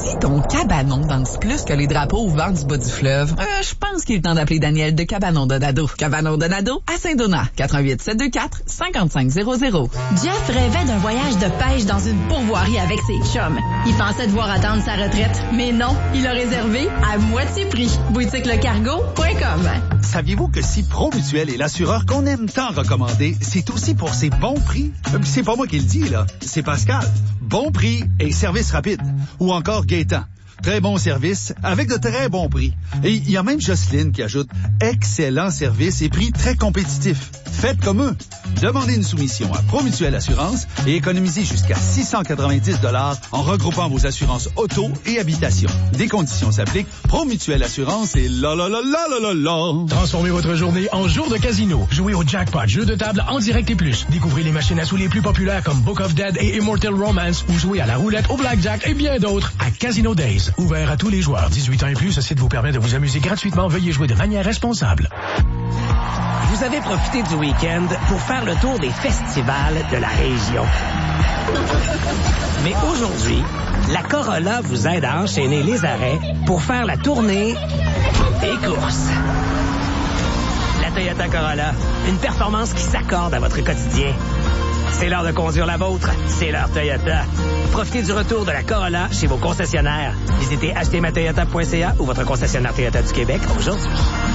Si ton cabanon danse plus que les drapeaux au vent du bas du fleuve, je pense qu'il est temps d'appeler Daniel de Cabanon Donado. Cabanon Donado à Saint-Donat. 88 724 5500. Jeff rêvait d'un voyage de pêche dans une pourvoirie avec ses chums. Il pensait devoir attendre sa retraite, mais non, il a réservé à moitié prix. boutiquelecargo.com. Saviez-vous que si Promutuel est l'assureur qu'on aime tant recommander, c'est aussi pour ses bons prix? C'est pas moi qui le dis, là. C'est Pascal. Bon prix et service rapide. Ou encore Gaétan. Très bon service avec de très bons prix. Et il y a même Jocelyne qui ajoute excellent service et prix très compétitifs. Faites comme eux. Demandez une soumission à Promutuel Assurance et économisez jusqu'à 690 $ en regroupant vos assurances auto et habitation. Des conditions s'appliquent. Promutuel Assurance et la. Transformez votre journée en jour de casino. Jouez au Jackpot, jeu de table en direct et plus. Découvrez les machines à sous les plus populaires comme Book of Dead et Immortal Romance ou jouez à la roulette, au blackjack et bien d'autres à Casino Days. Ouvert à tous les joueurs. 18 ans et plus, ce site vous permet de vous amuser gratuitement. Veuillez jouer de manière responsable. Vous avez profité du week-end pour faire le tour des festivals de la région. Mais aujourd'hui, la Corolla vous aide à enchaîner les arrêts pour faire la tournée des courses. La Toyota Corolla, une performance qui s'accorde à votre quotidien. C'est l'heure de conduire la vôtre. C'est l'heure Toyota. Profitez du retour de la Corolla chez vos concessionnaires. Visitez achetezmatoyota.ca ou votre concessionnaire Toyota du Québec aujourd'hui.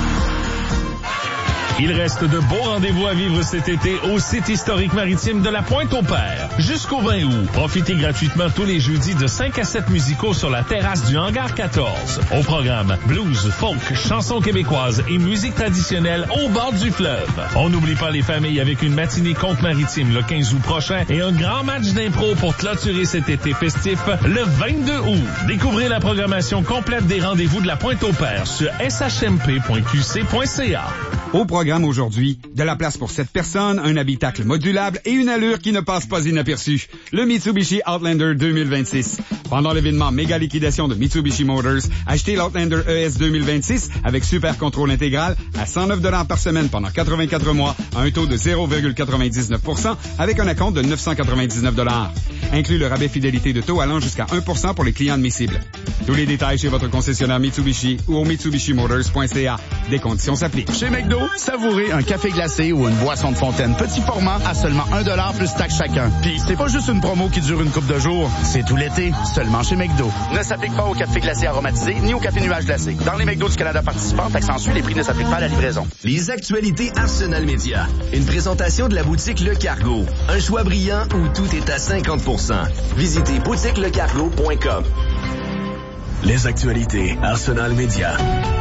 Il reste de beaux rendez-vous à vivre cet été au site historique maritime de la Pointe-au-Père. Jusqu'au 20 août, profitez gratuitement tous les jeudis de 5 à 7 musicaux sur la terrasse du Hangar 14. Au programme, blues, folk, chansons québécoises et musique traditionnelle au bord du fleuve. On n'oublie pas les familles avec une matinée conte maritime le 15 août prochain et un grand match d'impro pour clôturer cet été festif le 22 août. Découvrez la programmation complète des rendez-vous de la Pointe-au-Père sur shmp.qc.ca. Au programme aujourd'hui, de la place pour 7 personnes, un habitacle modulable et une allure qui ne passe pas inaperçue. Le Mitsubishi Outlander 2026. Pendant l'événement méga liquidation de Mitsubishi Motors, achetez l'Outlander ES 2026 avec super contrôle intégral à $109 par semaine pendant 84 mois à un taux de 0,99% avec un acompte de $999. Inclut le rabais fidélité de taux allant jusqu'à 1% pour les clients admissibles. Tous les détails chez votre concessionnaire Mitsubishi ou au mitsubishimotors.ca. Des conditions s'appliquent. Chez McDo, savourez un café glacé ou une boisson de fontaine petit format à seulement $1 plus taxe chacun. Puis c'est pas juste une promo qui dure une couple de jours, c'est tout l'été, seulement chez McDo. Ne s'applique pas au café glacé aromatisé ni au café nuage glacé. Dans les McDo du Canada participants, taxe en Suisse, les prix ne s'appliquent pas à la livraison. Les actualités Arsenal Média. Une présentation de la boutique Le Cargo. Un choix brillant où tout est à 50%. Visitez boutiquelecargo.com. Les actualités Arsenal Média.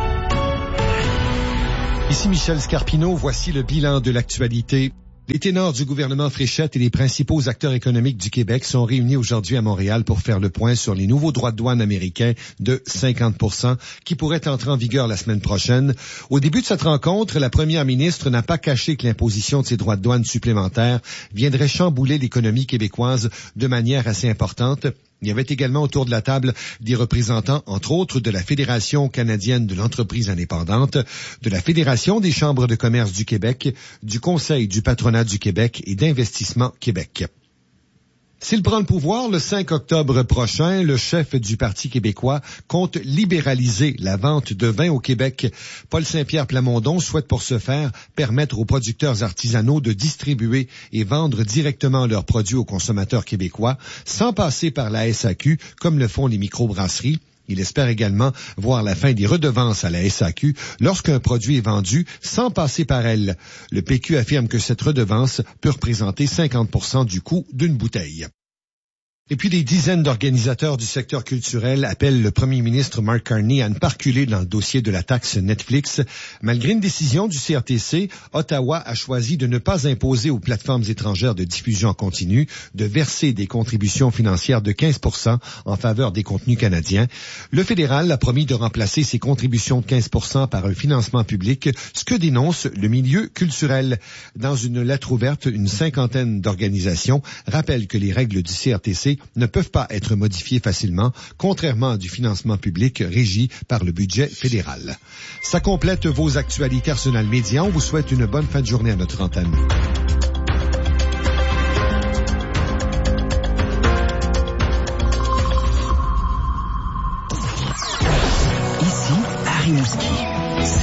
Ici Michel Scarpino, voici le bilan de l'actualité. Les ténors du gouvernement Fréchette et les principaux acteurs économiques du Québec sont réunis aujourd'hui à Montréal pour faire le point sur les nouveaux droits de douane américains de 50% qui pourraient entrer en vigueur la semaine prochaine. Au début de cette rencontre, la première ministre n'a pas caché que l'imposition de ces droits de douane supplémentaires viendrait chambouler l'économie québécoise de manière assez importante. Il y avait également autour de la table des représentants, entre autres, de la Fédération canadienne de l'entreprise indépendante, de la Fédération des chambres de commerce du Québec, du Conseil du patronat du Québec et d'Investissement Québec. S'il prend le pouvoir le 5 octobre prochain, le chef du Parti québécois compte libéraliser la vente de vin au Québec. Paul Saint-Pierre Plamondon souhaite pour ce faire permettre aux producteurs artisanaux de distribuer et vendre directement leurs produits aux consommateurs québécois sans passer par la SAQ comme le font les microbrasseries. Il espère également voir la fin des redevances à la SAQ lorsqu'un produit est vendu sans passer par elle. Le PQ affirme que cette redevance peut représenter 50% du coût d'une bouteille. Et puis des dizaines d'organisateurs du secteur culturel appellent le premier ministre Mark Carney à ne pas reculer dans le dossier de la taxe Netflix. Malgré une décision du CRTC, Ottawa a choisi de ne pas imposer aux plateformes étrangères de diffusion en continu de verser des contributions financières de 15% en faveur des contenus canadiens. Le fédéral a promis de remplacer ces contributions de 15% par un financement public, ce que dénonce le milieu culturel. Dans une lettre ouverte, une cinquantaine d'organisations rappellent que les règles du CRTC ne peuvent pas être modifiés facilement, contrairement à du financement public régi par le budget fédéral. Ça complète vos actualités Arsenal Média. On vous souhaite une bonne fin de journée à notre antenne. à Rimouski.